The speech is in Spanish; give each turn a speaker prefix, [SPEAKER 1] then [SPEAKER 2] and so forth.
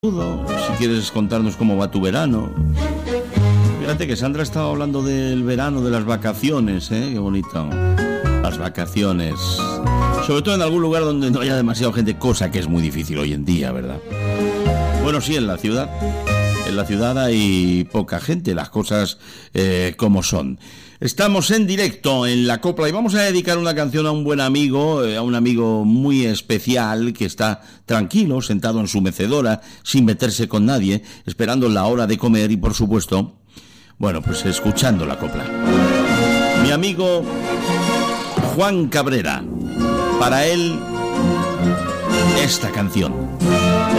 [SPEAKER 1] Si quieres contarnos cómo va tu verano. Fíjate que Sandra estaba hablando del verano, de las vacaciones, qué bonito. Las vacaciones. Sobre todo en algún lugar donde no haya demasiada gente, cosa que es muy difícil hoy en día, ¿verdad? Bueno, sí, en la ciudad. En la ciudad hay poca gente, las cosas como son. Estamos en directo en La Copla y vamos a dedicar una canción a un buen amigo, a un amigo muy especial que está tranquilo, sentado en su mecedora, sin meterse con nadie, esperando la hora de comer y, por supuesto, bueno, pues escuchando La Copla. Mi amigo Juan Cabrera, para él, esta canción.